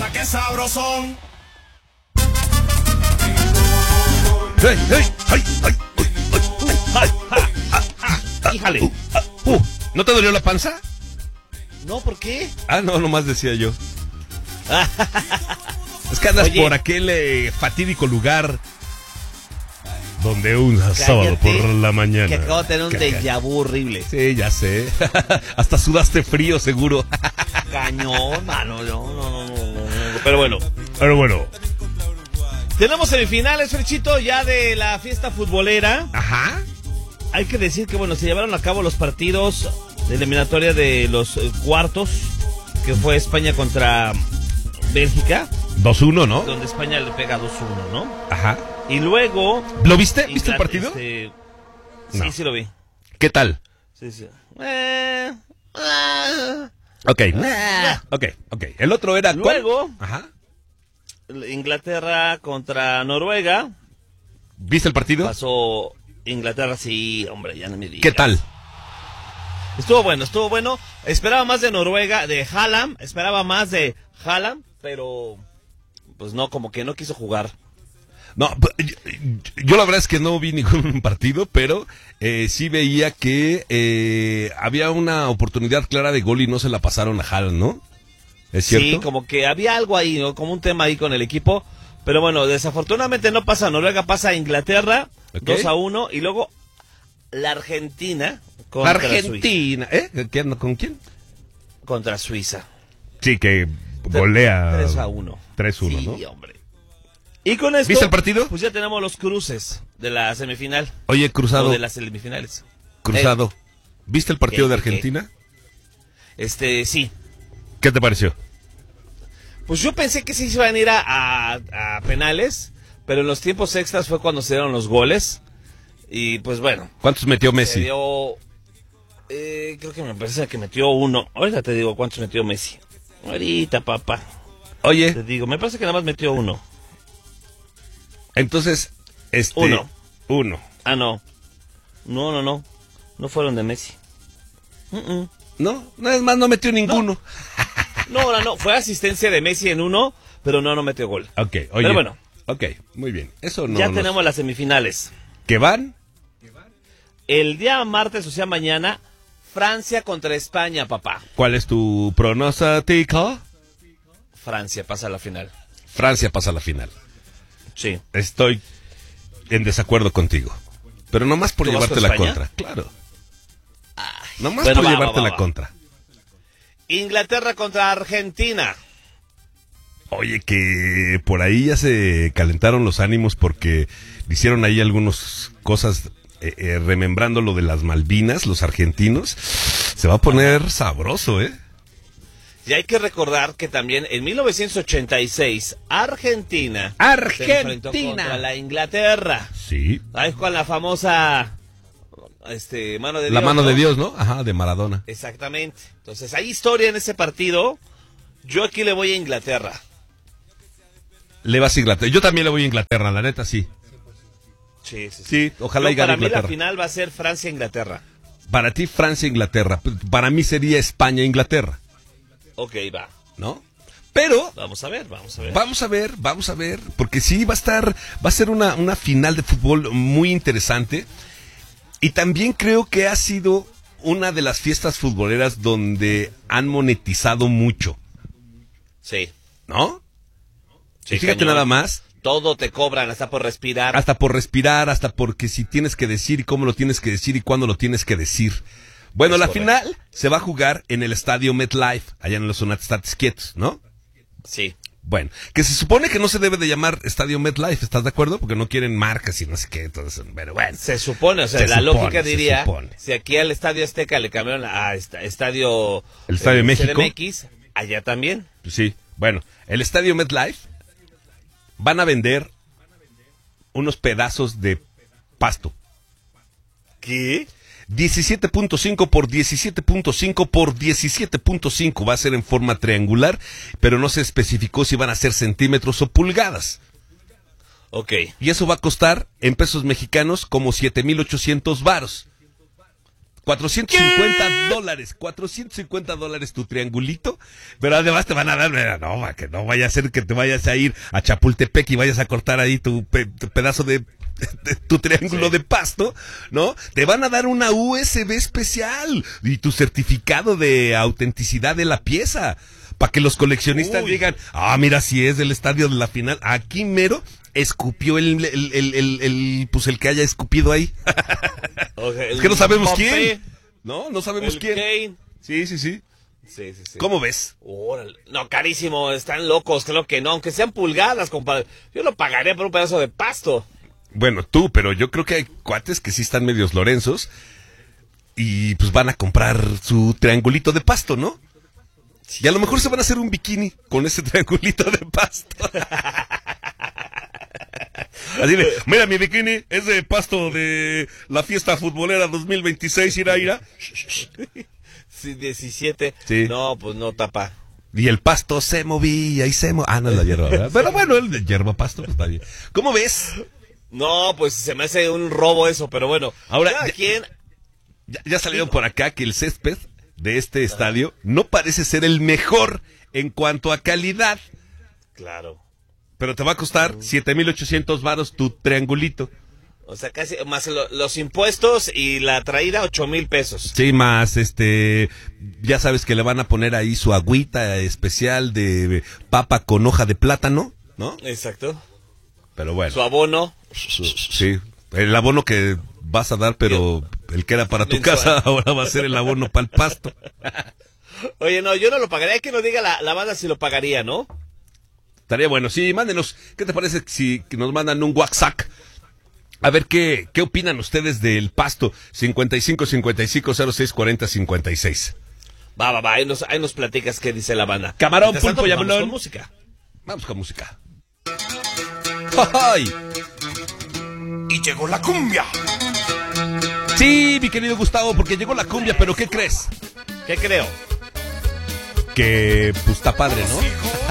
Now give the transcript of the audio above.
gusta, qué sabrosón. ¡Hey, hey! ¡Ay, ay! Híjale. ¿No te dolió la panza? No, ¿por qué? Ah, no, nomás decía yo. Es que andas por aquel fatídico lugar donde un sábado por la mañana. Que acabo de tener un déjà vu horrible. Sí, ya sé. Hasta sudaste frío, seguro. Cañón, mano. No. Pero bueno. Tenemos semifinales, Ferchito, ya de la fiesta futbolera. Ajá. Hay que decir que, bueno, se llevaron a cabo los partidos de eliminatoria de los cuartos, que fue España contra Bélgica. 2-1, ¿no? Donde España le pega 2-1, ¿no? Ajá. Y luego... ¿Lo viste? ¿Viste el partido? Sí, No. sí lo vi. ¿Qué tal? Sí. Ok. El otro era... Luego... ¿cuál? Ajá. Inglaterra contra Noruega. ¿Viste el partido? Pasó Inglaterra, sí, hombre, ya no me digas. ¿Qué tal? Estuvo bueno. Esperaba más de Noruega, de Haaland, pero pues no, como que no quiso jugar. No, yo la verdad es que no vi ningún partido, pero sí veía que había una oportunidad clara de gol y no se la pasaron a Haaland, ¿no? ¿Es cierto? Sí, como que había algo ahí, ¿no? Como un tema ahí con el equipo. Pero bueno, desafortunadamente no pasa Noruega, pasa Inglaterra, okay. 2-1, y luego la Argentina contra Argentina, Suiza. ¿Con quién? Contra Suiza. Sí, que golea 3-1. 3-1, sí, ¿no? Sí, hombre. Y con esto, ¿viste el partido? Pues ya tenemos los cruces de la semifinal. Oye, Cruzado. O de las semifinales. Cruzado. ¿Viste el partido de Argentina? Sí. ¿Qué te pareció? Pues yo pensé que sí se iban a ir a penales, pero en los tiempos extras fue cuando se dieron los goles. Y pues bueno. ¿Cuántos metió Messi? Creo que me parece que metió uno. Ahorita te digo cuántos metió Messi. Ahorita, papá. Oye. Te digo, me parece que nada más metió uno. Entonces, uno. Ah, no. No. No fueron de Messi. No, es más, no metió ninguno. No, fue asistencia de Messi en uno, pero no metió gol. Ok, oye. Pero bueno. Ok, muy bien. Eso no. Ya tenemos las semifinales. ¿Qué van? El día martes, o sea, mañana, Francia contra España, papá. ¿Cuál es tu pronóstico? Francia pasa a la final. Francia pasa a la final. Sí. Estoy en desacuerdo contigo. Pero nomás por llevarte la contra. Claro. Nomás por llevarte la contra. Inglaterra contra Argentina. Oye, que por ahí ya se calentaron los ánimos porque hicieron ahí algunas cosas remembrando lo de las Malvinas, los argentinos. Se va a poner sabroso, ¿eh? Y hay que recordar que también en 1986 Argentina se enfrentó contra la Inglaterra. Sí. Ahí con la famosa mano de Dios. La mano de Dios, ¿no? Ajá, de Maradona. Exactamente. Entonces hay historia en ese partido. Yo aquí le voy a Inglaterra. Le vas a Inglaterra. Yo también le voy a Inglaterra, la neta, sí. Sí, ojalá y gane Inglaterra. Para mí la final va a ser Francia-Inglaterra. Para ti, Francia-Inglaterra. Para mí sería España-Inglaterra. Ok, va. ¿No? Pero Vamos a ver. Vamos a ver, porque sí va a ser una final de fútbol muy interesante. Y también creo que ha sido una de las fiestas futboleras donde han monetizado mucho. Sí. ¿No? Sí, y fíjate cañón. nada más. Todo te cobran, hasta por respirar. Hasta por respirar, hasta porque si tienes que decir y cómo lo tienes que decir y cuándo lo tienes que decir. Bueno, la final se va a jugar en el estadio MetLife, allá en los United States, ¿no? Sí. Bueno, que se supone que no se debe de llamar estadio MetLife, ¿estás de acuerdo? Porque no quieren marcas y no sé qué, entonces, pero bueno. Se supone, o sea, la lógica diría, si aquí al Estadio Azteca le cambiaron a Estadio... El Estadio de México. CDMX, allá también. Sí, bueno, el estadio MetLife van a vender unos pedazos de pasto. ¿Qué? 17.5 por 17.5 por 17.5 va a ser en forma triangular, pero no se especificó si van a ser centímetros o pulgadas. Ok. Y eso va a costar en pesos mexicanos como 7,800 varos. $450. $450 tu triangulito. Pero además te van a dar, no, que no vaya a ser que te vayas a ir a Chapultepec y vayas a cortar ahí tu pedazo de tu triángulo de pasto, ¿no? Te van a dar una USB especial y tu certificado de autenticidad de la pieza. Para que los coleccionistas digan, mira, si es del estadio de la final, aquí mero escupió pues el que haya escupido ahí. Okay, es que no sabemos quién. No sabemos quién. Kane. Sí. Sí. ¿Cómo ves? Órale. No, carísimo, están locos, creo que no, aunque sean pulgadas, compadre. Yo lo pagaría por un pedazo de pasto. Bueno, tú, pero yo creo que hay cuates que sí están medios lorenzos y pues van a comprar su triangulito de pasto, ¿no? Sí. Y a lo mejor se van a hacer un bikini con ese triangulito de pasto. Así de, mira mi bikini, es de pasto de la fiesta futbolera 2026, ira. Sí, 17. Sí. No, pues no tapa. Y el pasto se movía y no es la hierba, ¿verdad? Pero bueno, el de hierba pasto pues, está bien. ¿Cómo ves? No, pues se me hace un robo eso, pero bueno. Ahora, ya salieron por acá que el césped de este estadio no parece ser el mejor en cuanto a calidad. Claro. Pero te va a costar 7,800 varos tu triangulito. O sea, casi más los impuestos y la traída, 8,000 pesos. Sí, más ya sabes que le van a poner ahí su agüita especial de papa con hoja de plátano, ¿no? Exacto. Pero bueno. Su abono. Sí, el abono que vas a dar, pero el que era para tu casa ahora va a ser el abono para el pasto. Oye, no, yo no lo pagaría, que nos diga la banda si lo pagaría, ¿no? Estaría bueno, sí, mándenos, ¿qué te parece si nos mandan un WhatsApp? A ver qué opinan ustedes del pasto. 55-55-06-40-56. Va, ahí nos platicas qué dice la banda. Camarón, pulpo y hablón. Vamos con música. Vamos con música. ¡Ay! Y llegó la cumbia. Sí, mi querido Gustavo, porque llegó la cumbia, pero ¿qué crees? ¿Qué creo? Que pues está padre, ¿no?